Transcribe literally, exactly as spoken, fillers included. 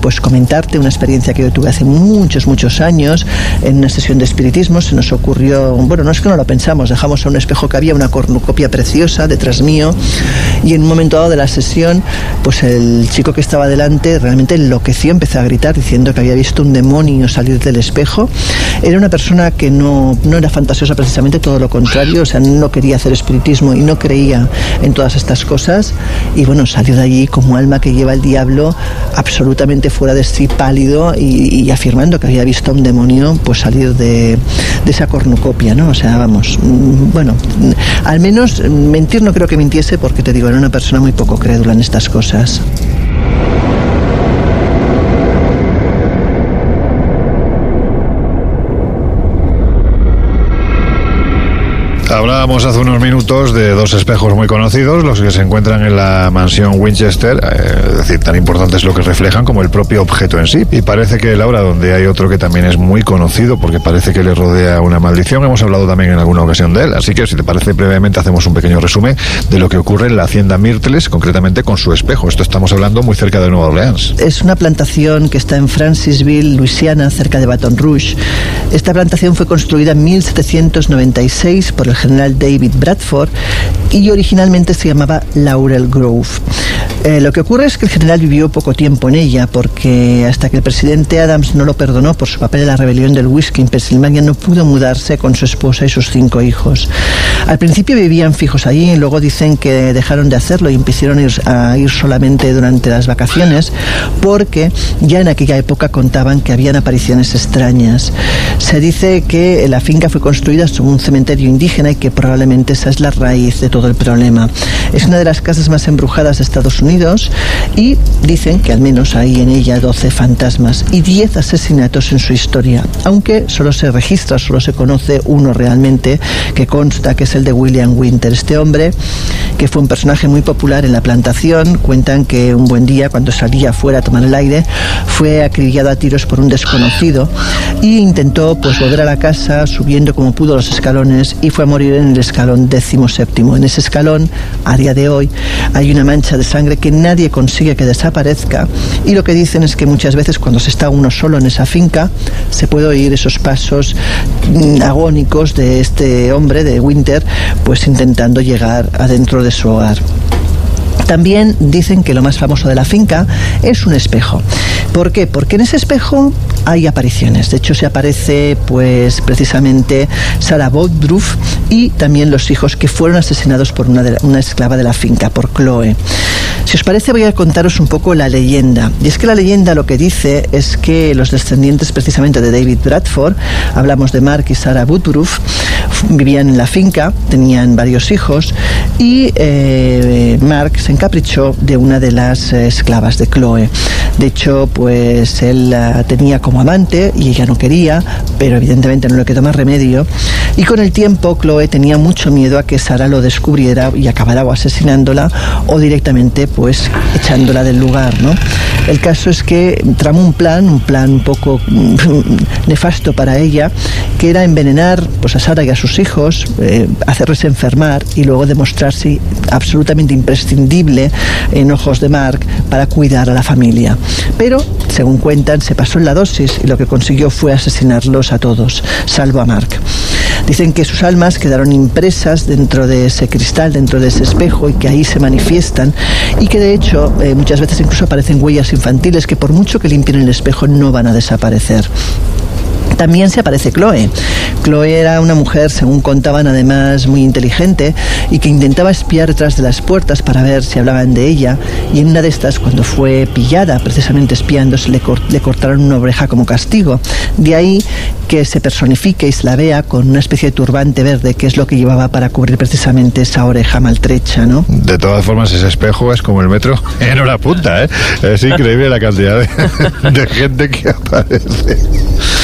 pues comentarte una experiencia que yo tuve hace muchos, muchos años en una sesión de espiritismo. Se nos ocurrió, bueno, no es que no lo pensamos, dejamos a un espejo que había una cornucopia preciosa detrás mío, y en un momento dado de la sesión, pues el chico que estaba delante realmente enloqueció, empezó a gritar diciendo que había visto un demonio salir del espejo. Era una persona que no, no era fantasiosa, precisamente todo lo contrario, o sea, no quería hacer espiritismo y no creía en todas estas cosas, y bueno, salió de allí como alma que lleva el diablo, absolutamente fuera de sí, pálido, y, y afirmando que había visto a un demonio pues salir de, de esa cornucopia, ¿no? O sea, vamos, bueno, al menos mentir no creo que mintiese, porque te digo, era una persona muy poco crédula en estas cosas. Hablábamos hace unos minutos de dos espejos muy conocidos, los que se encuentran en la mansión Winchester, eh, es decir, tan importante es lo que reflejan como el propio objeto en sí. Y parece que, Laura, donde hay otro que también es muy conocido, porque parece que le rodea una maldición, hemos hablado también en alguna ocasión de él, así que si te parece, brevemente hacemos un pequeño resumen de lo que ocurre en la hacienda Myrtles, concretamente con su espejo. Esto estamos hablando muy cerca de Nueva Orleans. Es una plantación que está en Francisville, Luisiana, cerca de Baton Rouge. Esta plantación fue construida en mil setecientos noventa y seis por el general David Bradford, y originalmente se llamaba Laurel Grove. Eh, lo que ocurre es que el general vivió poco tiempo en ella, porque hasta que el presidente Adams no lo perdonó por su papel en la rebelión del whisky en Pensilvania, no pudo mudarse con su esposa y sus cinco hijos. Al principio vivían fijos allí, y luego dicen que dejaron de hacerlo y empezaron a ir, a ir solamente durante las vacaciones, porque ya en aquella época contaban que habían apariciones extrañas. Se dice que la finca fue construida sobre un cementerio indígena y que probablemente esa es la raíz de todo el problema. Es una de las casas más embrujadas de Estados Unidos, y dicen que al menos hay en ella doce fantasmas y diez asesinatos en su historia, aunque solo se registra, solo se conoce uno realmente, que consta, que es el de William Winter. Este hombre, que fue un personaje muy popular en la plantación, cuentan que un buen día, cuando salía afuera a tomar el aire, fue acribillado a tiros por un desconocido e intentó pues volver a la casa subiendo como pudo los escalones, y fue a morir en el escalón décimo séptimo. En ese escalón, a día de hoy, hay una mancha de sangre que nadie consigue que desaparezca, y lo que dicen es que muchas veces cuando se está uno solo en esa finca, se puede oír esos pasos mm, agónicos de este hombre, de Winter, pues intentando llegar adentro de su hogar. También dicen que lo más famoso de la finca es un espejo. ¿Por qué? Porque en ese espejo hay apariciones. De hecho, se aparece pues precisamente Sarah Woodruff y también los hijos que fueron asesinados por una, de, una esclava de la finca, por Chloe. Si os parece, voy a contaros un poco la leyenda. Y es que la leyenda lo que dice es que los descendientes precisamente de David Bradford, hablamos de Mark y Sarah Woodruff, vivían en la finca, tenían varios hijos, y eh, Mark se encaprichó de una de las eh, esclavas de Chloe. De hecho, pues él la tenía como amante y ella no quería, pero evidentemente no le quedó más remedio, y con el tiempo Chloe tenía mucho miedo a que Sarah lo descubriera y acabara o asesinándola o directamente pues echándola del lugar, ¿no? El caso es que tramó un plan, un plan un poco nefasto para ella, que era envenenar pues a Sarah y a sus hijos, eh, hacerles enfermar y luego demostrarse absolutamente imprescindible en ojos de Mark para cuidar a la familia. Pero, según cuentan, se pasó en la dosis y lo que consiguió fue asesinarlos a todos, salvo a Mark. Dicen que sus almas quedaron impresas dentro de ese cristal, dentro de ese espejo, y que ahí se manifiestan, y que de hecho eh, muchas veces incluso aparecen huellas infantiles que por mucho que limpien el espejo no van a desaparecer. También se aparece Chloe. Chloe era una mujer, según contaban, además muy inteligente, y que intentaba espiar detrás de las puertas para ver si hablaban de ella, y en una de estas, cuando fue pillada precisamente espiando, se le, cort- le cortaron una oreja como castigo. De ahí que se personifique y se la vea con una especie de turbante verde, que es lo que llevaba para cubrir precisamente esa oreja maltrecha, ¿no? De todas formas, ese espejo es como el metro en hora punta, ¿eh? Es increíble la cantidad de, de gente que aparece.